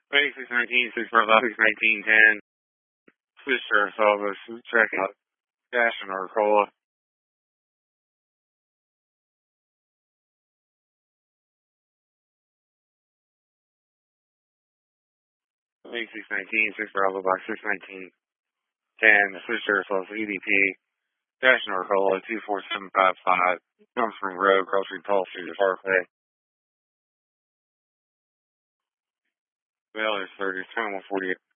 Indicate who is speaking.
Speaker 1: Bank 619, 645, 619, 10. Swiss Sheriff's Office, check out Dash and Arcola. Bank 619, 645, 619, 10. Swiss Sheriff's Office, EDP. Dash and Arcola, 24755. Gum Spring Road, Cross Street, Paul Street, Parkway. Bail is 30, 2148.